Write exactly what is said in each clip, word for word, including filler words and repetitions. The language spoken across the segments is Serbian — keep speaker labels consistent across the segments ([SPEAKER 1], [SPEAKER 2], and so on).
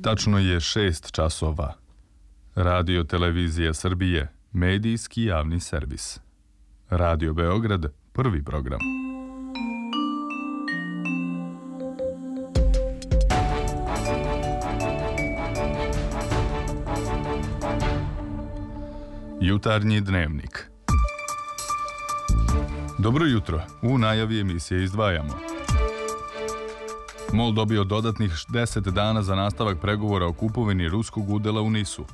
[SPEAKER 1] Tačno je šest časova. Radio Televizija Srbije, medijski javni servis. Radio Beograd, prvi program. Jutarnji dnevnik. Dobro jutro. U najavi emisije izdvajamo. MOL dobio dodatnih deset dana za nastavak pregovora o kupovini ruskog udela u Nisu.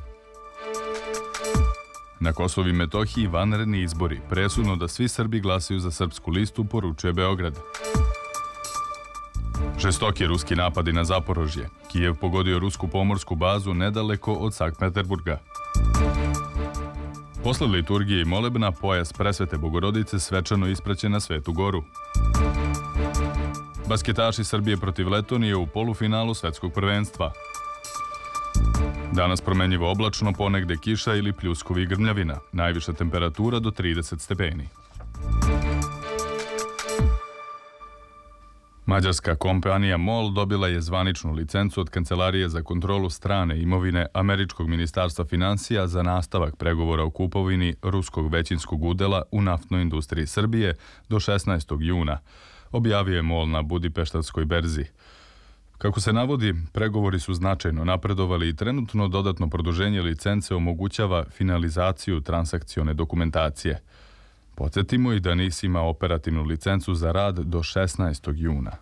[SPEAKER 1] Na Kosovu i Metohiji vanredni izbori. Presudno da svi Srbi glasaju za srpsku listu, poručuje Beograd. Žestoki ruski napadi na Zaporožje. Kijev pogodio rusku pomorsku bazu nedaleko od Sankt Peterburga. Posle liturgije i molebna, pojas presvete Bogorodice svečano ispraćen na Svetu Goru. Basketaši Srbije protiv Letonije u polufinalu svetskog prvenstva. Danas promenjivo oblačno, ponegde kiša ili pljuskovi i grmljavina. Najviša temperatura do trideset stepeni. Mađarska kompanija MOL dobila je zvaničnu licencu od Kancelarije za kontrolu strane imovine Američkog ministarstva finansija za nastavak pregovora o kupovini ruskog većinskog udela u naftnoj industriji Srbije do šesnaestog juna, objavio je MOL na Budipeštanskoj berzi. Kako se navodi, pregovori su značajno napredovali i trenutno dodatno produženje licence omogućava finalizaciju transakcione dokumentacije. Podsjetimo i da N I S ima operativnu licencu za rad do šesnaestog juna.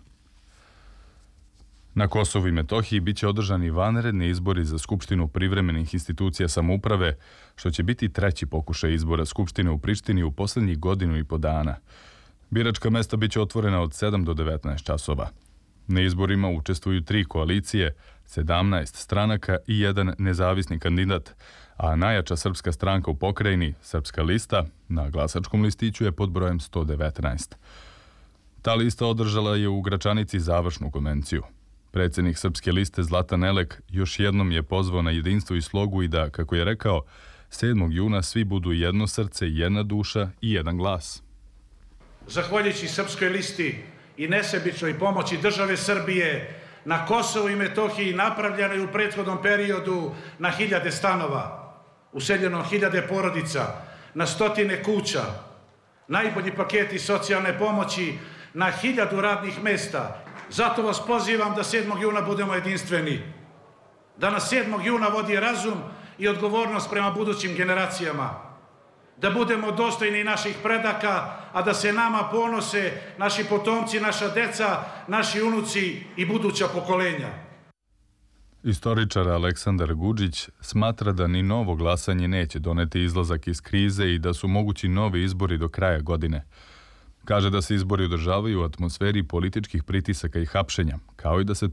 [SPEAKER 1] Na Kosovu i Metohiji biće održani vanredni izbori za Skupštinu privremenih institucija samouprave, što će biti treći pokušaj izbora Skupštine u Prištini u poslednjih godinu i po dana. Biračka mesta biće otvorena od sedam do devetnaest časova. Na izborima učestvuju tri koalicije, sedamnaest stranaka i jedan nezavisni kandidat, a najjača srpska stranka u pokrajini, Srpska lista, na glasačkom listiću je pod brojem sto devetnaest. Ta lista održala je u Gračanici završnu konvenciju. Predsjednik Srpske liste Zlatan Elek još jednom je pozvao na jedinstvo i slogu i da, kako je rekao, sedmog juna svi budu jedno srce, jedna duša i jedan glas.
[SPEAKER 2] Zahvaljujući Srpskoj listi i nesebičnoj pomoći države Srbije, na Kosovu i Metohiji napravljeno je u prethodnom periodu na hiljade stanova, useljeno hiljade porodica, na stotine kuća, najbolji paketi socijalne pomoći, na hiljadu radnih mesta. Zato vas pozivam da sedmog juna budemo jedinstveni. Da nas sedmog juna vodi razum i odgovornost prema budućim generacijama. Da budemo dostojni naših predaka, a da se nama ponose naši potomci, naša deca, naši unuci i buduća pokolenja.
[SPEAKER 1] Istoričar Aleksandar Gudžić smatra da ni novo glasanje neće doneti izlazak iz krize i da su mogući novi izbori do kraja godine. Kaže da se izbori održavaju u atmosferi političkih pritisaka i hapšenja, kao i da se